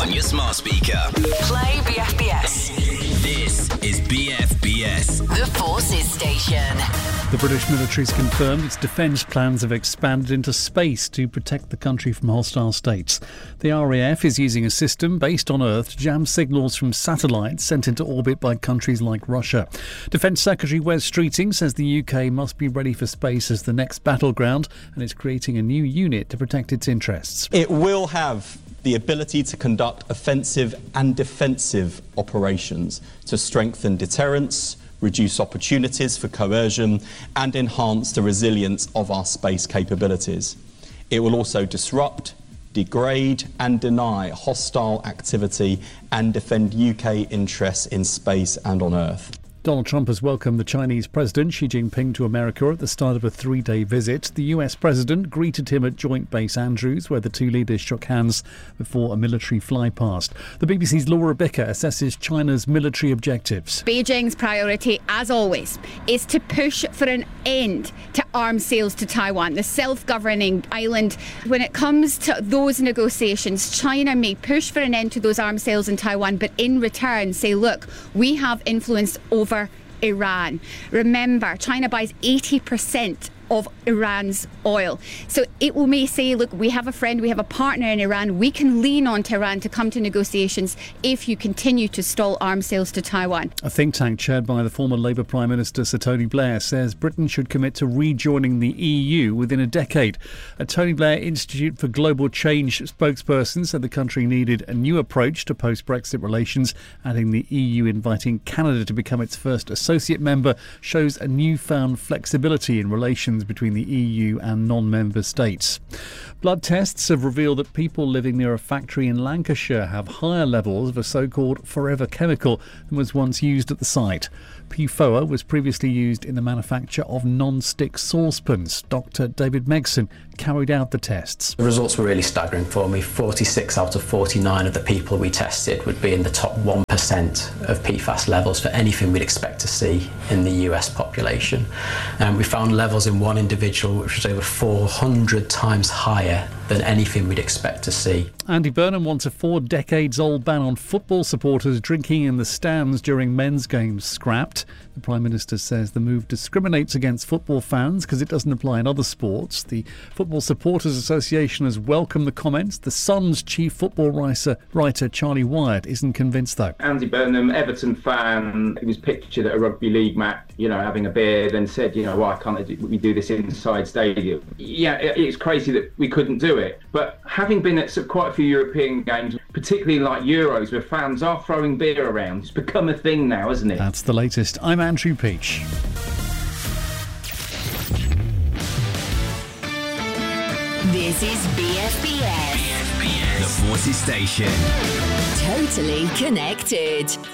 on your smart speaker. Play BFBS. This is BFBS. The Forces Station. The British military's confirmed its defence plans have expanded into space to protect the country from hostile states. The RAF is using a system based on Earth to jam signals from satellites sent into orbit by countries like Russia. Defence Secretary Wes Streeting says the UK must be ready for space as the next battleground and is creating a new unit to protect its interests. It will have the ability to conduct offensive and defensive operations to strengthen deterrence, reduce opportunities for coercion and enhance the resilience of our space capabilities. It will also disrupt, degrade and deny hostile activity and defend UK interests in space and on Earth. Donald Trump has welcomed the Chinese President Xi Jinping to America at the start of a 3-day visit. The US President greeted him at Joint Base Andrews, where the two leaders shook hands before a military flypast. The BBC's Laura Bicker assesses China's military objectives. Beijing's priority, as always, is to push for an end to arms sales to Taiwan, the self-governing island. When it comes to those negotiations, China may push for an end to those arms sales in Taiwan, but in return say, look, we have influence over Iran. Remember, China buys 80% of Iran's oil. So it may say, look, we have a friend, we have a partner in Iran. We can lean on Tehran to come to negotiations if you continue to stall arms sales to Taiwan. A think tank chaired by the former Labour Prime Minister Sir Tony Blair says Britain should commit to rejoining the EU within a decade. A Tony Blair Institute for Global Change spokesperson said the country needed a new approach to post-Brexit relations, adding the EU inviting Canada to become its first associate member shows a newfound flexibility in relations between the EU and non-member states. Blood tests have revealed that people living near a factory in Lancashire have higher levels of a so-called forever chemical than was once used at the site. PFOA was previously used in the manufacture of non-stick saucepans. Dr. David Megson carried out the tests. The results were really staggering for me. 46 out of 49 of the people we tested would be in the top 1% of PFAS levels for anything we'd expect to see in the US population. We found levels in one individual which was over 400 times higher than anything we'd expect to see. Andy Burnham wants a 4-decades-old ban on football supporters drinking in the stands during men's games scrapped. The Prime Minister says the move discriminates against football fans because it doesn't apply in other sports. The Football Supporters Association has welcomed the comments. The Sun's chief football writer Charlie Wyatt isn't convinced, though. Andy Burnham, Everton fan, he was pictured at a rugby league match, having a beer, then said, why can't we do this inside stadium? Yeah, it's crazy that we couldn't do it. But having been at quite a few European games, particularly like Euros, where fans are throwing beer around, it's become a thing now, hasn't it? That's the latest. I'm Andrew Peach. This is BFBS. The Forces Station. Totally connected.